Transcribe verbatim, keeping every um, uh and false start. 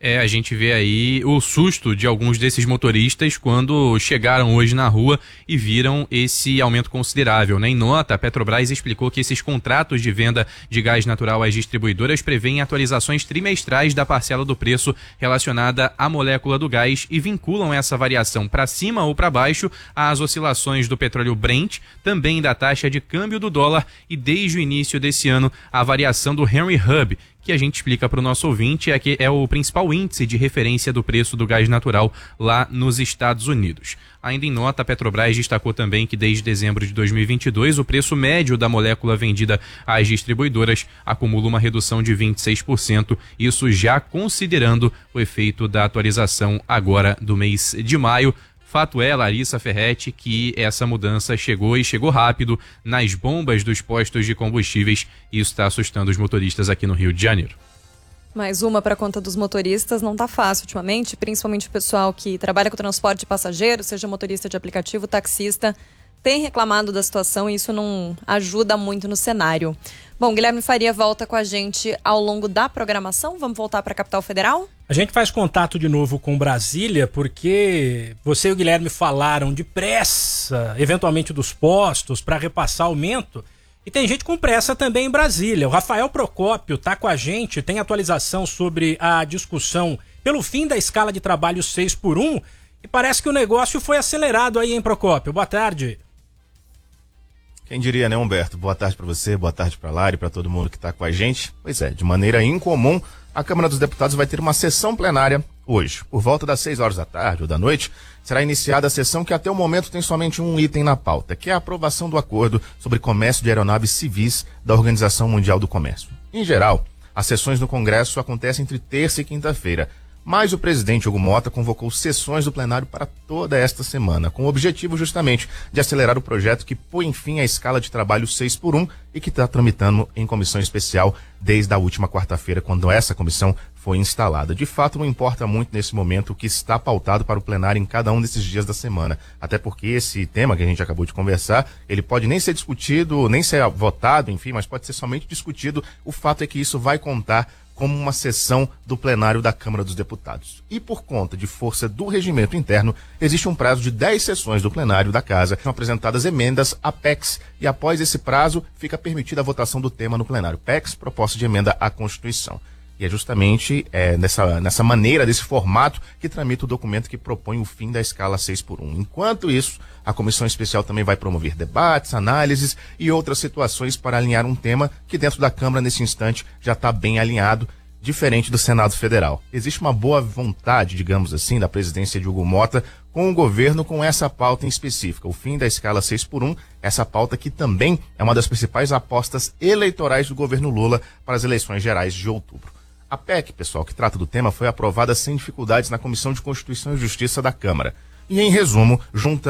É, a gente vê aí o susto de alguns desses motoristas quando chegaram hoje na rua e viram esse aumento considerável, né? Em nota, a Petrobras explicou que esses contratos de venda de gás natural às distribuidoras prevêem atualizações trimestrais da parcela do preço relacionada à molécula do gás e vinculam essa variação para cima ou para baixo às oscilações do petróleo Brent, também da taxa de câmbio do dólar e desde o início desse ano a variação do Henry Hub, que a gente explica para o nosso ouvinte, é que é o principal índice de referência do preço do gás natural lá nos Estados Unidos. Ainda em nota, a Petrobras destacou também que desde dezembro de dois mil e vinte e dois o preço médio da molécula vendida às distribuidoras acumula uma redução de vinte e seis por cento, isso já considerando o efeito da atualização agora do mês de maio. Fato é, Larissa Ferretti, que essa mudança chegou e chegou rápido nas bombas dos postos de combustíveis e isso está assustando os motoristas aqui no Rio de Janeiro. Mais uma para conta dos motoristas, não tá fácil ultimamente, principalmente o pessoal que trabalha com transporte de passageiros, seja motorista de aplicativo, taxista, tem reclamado da situação e isso não ajuda muito no cenário. Bom, Guilherme Faria volta com a gente ao longo da programação. Vamos voltar para a capital federal? A gente faz contato de novo com Brasília porque você e o Guilherme falaram de pressa, eventualmente dos postos, para repassar aumento. E tem gente com pressa também em Brasília. O Rafael Procópio está com a gente, tem atualização sobre a discussão pelo fim da escala de trabalho seis por um. E parece que o negócio foi acelerado aí, hein, Procópio? Boa tarde. Quem diria, né, Humberto? Boa tarde para você, boa tarde para Lari, para todo mundo que está com a gente. Pois é, de maneira incomum, a Câmara dos Deputados vai ter uma sessão plenária hoje. Por volta das seis horas da tarde ou da noite, será iniciada a sessão que até o momento tem somente um item na pauta, que é a aprovação do acordo sobre comércio de aeronaves civis da Organização Mundial do Comércio. Em geral, as sessões no Congresso acontecem entre terça e quinta-feira, mas o presidente Hugo Mota convocou sessões do plenário para toda esta semana, com o objetivo justamente de acelerar o projeto que põe fim à escala de trabalho seis por um e que está tramitando em comissão especial desde a última quarta-feira, quando essa comissão foi instalada. De fato, não importa muito nesse momento o que está pautado para o plenário em cada um desses dias da semana, até porque esse tema que a gente acabou de conversar, ele pode nem ser discutido, nem ser votado, enfim, mas pode ser somente discutido. O fato é que isso vai contar como uma sessão do plenário da Câmara dos Deputados. E por conta de força do regimento interno, existe um prazo de dez sessões do plenário da Casa. São apresentadas emendas à P E Cs e após esse prazo fica permitida a votação do tema no plenário. P E Cs, proposta de emenda à Constituição. E é justamente é, nessa, nessa maneira, desse formato, que tramita o documento que propõe o fim da escala seis por um. Enquanto isso, a comissão especial também vai promover debates, análises e outras situações para alinhar um tema que dentro da Câmara, nesse instante, já está bem alinhado, diferente do Senado Federal. Existe uma boa vontade, digamos assim, da presidência de Hugo Mota com o governo com essa pauta em específica, o fim da escala seis por um, essa pauta que também é uma das principais apostas eleitorais do governo Lula para as eleições gerais de outubro. A P E C, pessoal, que trata do tema, foi aprovada sem dificuldades na Comissão de Constituição e Justiça da Câmara. E, em resumo, junta